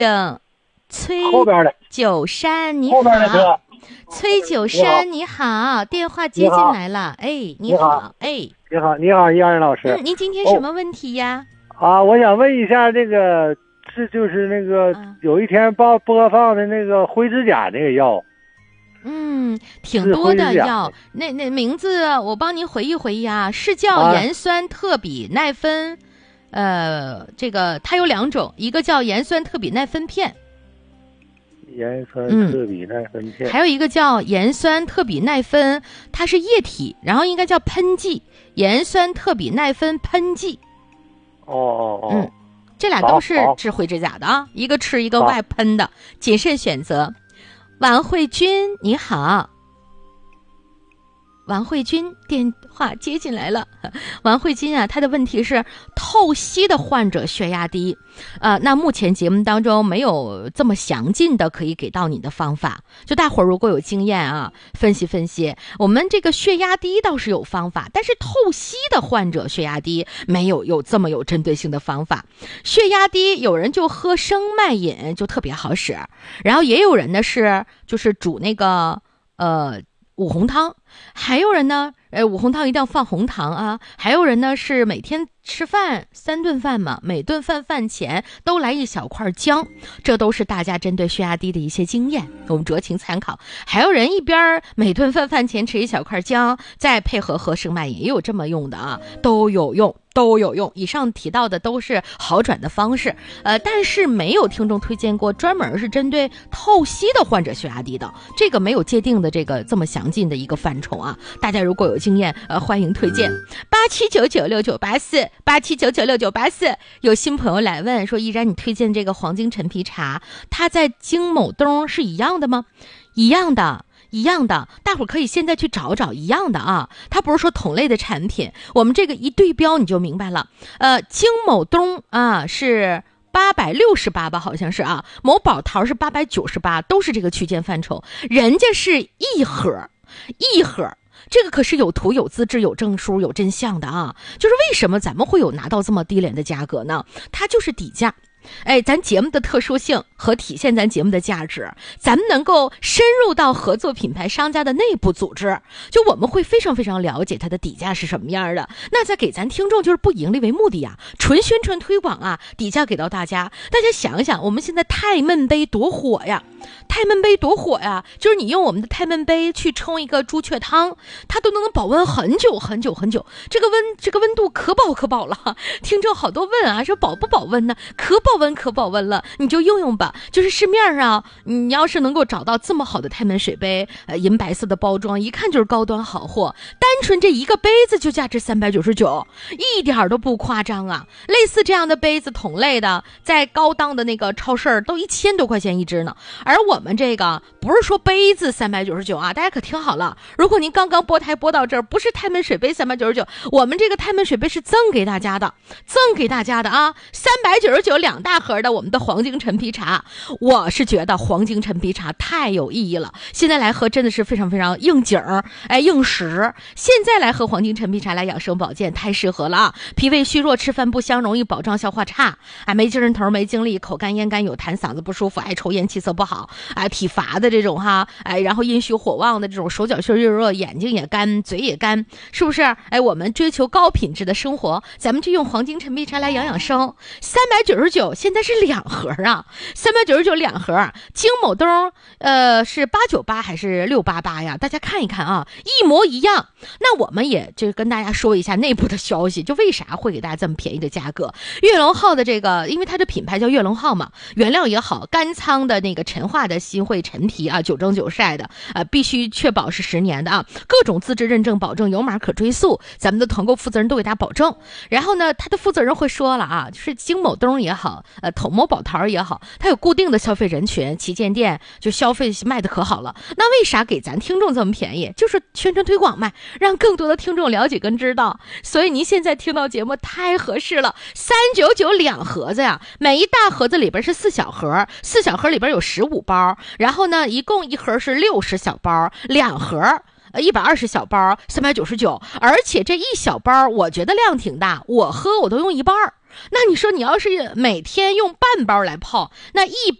崔后边的九山，你后边的好车。 崔九山，你好，电话接进来了。哎，你好，哎， 你好，你好，叶老师。 您今天什么问题呀？ 我想问一下，这个就是那个有一天播放的那个灰指甲那个药。 挺多的药，那名字我帮您回忆回忆啊，是叫盐酸特比奈芬，这个它有2种，一个叫盐酸特比奈芬片。 盐酸特比奈芬片， 还有一个叫盐酸特比奈芬，它是液体，然后应该叫喷剂，盐酸特比奈芬喷剂。这俩都是治灰指甲的啊，一个吃一个外喷的，谨慎选择。王慧君，你好。王慧君电话接进来了。王慧君啊，她的问题是透析的患者血压低，那目前节目当中没有这么详尽的可以给到你的方法，就大伙儿如果有经验啊，分析分析。我们这个血压低倒是有方法，但是透析的患者血压低没有这么有针对性的方法。血压低有人就喝生脉饮就特别好使，然后也有人呢就是煮那个五红汤，还有人呢五红汤一定要放红糖啊，还有人呢是每天吃饭3顿饭嘛，每顿饭前都来一小块姜，这都是大家针对血压低的一些经验，我们酌情参考。还有人一边每顿饭前吃一小块姜，再配合喝生脉饮，也有这么用的啊，都有用。以上提到的都是好转的方式，但是没有听众推荐过专门是针对透析的患者血压低的，这个没有界定的这么详尽的一个范畴啊。大家如果有经验，欢迎推荐87996984，87996984。有新朋友来问说，依然你推荐这个黄金陈皮茶，它在京某东是一样的吗？一样的，大伙可以现在去找找一样的啊，它不是说同类的产品，我们这个一对标你就明白了。京某东啊是868吧，好像是啊，某宝桃是898，都是这个区间范畴，人家是一盒，这个可是有图有资质有证书有真相的啊。就是为什么咱们会有拿到这么低廉的价格呢？它就是底价。咱节目的特殊性和体现咱节目的价值，咱们能够深入到合作品牌商家的内部组织，就我们会非常非常了解它的底价是什么样的。那再给咱听众就是不盈利为目的呀，纯宣传推广啊，底价给到大家。大家想一想，我们现在太焖杯多火呀，就是你用我们的太焖杯去冲一个猪雀汤，它都能保温很久很久很久，这个温度可保了。听众好多问啊，说保不保温呢？可保温了，你就用吧。就是市面上你要是能够找到这么好的太焖水杯，银白色的包装，一看就是高端好货，单纯这一个杯子就价值399，一点都不夸张啊。类似这样的杯子同类的，在高档的那个超市都1000多块钱一支呢。而我们这个不是说杯子399啊，大家可听好了，如果您刚刚拨台拨到这儿，不是太焖水杯399，我们这个太焖水杯是赠给大家的啊，399大盒的我们的黄金陈皮茶。我是觉得黄金陈皮茶太有意义了，现在来喝真的是非常非常应景儿，应时。现在来喝黄金陈皮茶来养生保健太适合了啊！脾胃虚弱吃饭不香，容易饱胀消化差，没精神头没精力，口干咽干有痰，嗓子不舒服，爱抽烟气色不好，体乏的这种哈，然后阴虚火旺的这种，手脚心热，眼睛也干，嘴也干，是不是？我们追求高品质的生活，咱们就用黄金陈皮茶来养生。399现在是2盒啊，399 2盒。京某东是898还是688呀？大家看一看啊，一模一样。那我们也就跟大家说一下内部的消息，就为啥会给大家这么便宜的价格？悦龙号的这个，因为它的品牌叫悦龙号嘛，原料也好，干仓的那个陈化的新会陈皮啊，9蒸9晒的，必须确保是10年的啊，各种资质认证保证，有码可追溯，咱们的团购负责人都给大家保证。然后呢，他的负责人会说了啊，就是京某东也好，某宝桃也好，它有固定的消费人群，旗舰店就消费卖的可好了。那为啥给咱听众这么便宜？就是宣传推广卖，让更多的听众了解跟知道。所以您现在听到节目太合适了，399 2盒子呀，每一大盒子里边是4小盒，4小盒里边有15包，然后呢，一共一盒是60小包，2盒120小包399，而且这一小包我觉得量挺大，我喝我都用一半儿。 那你说你要是每天用半包来泡，那1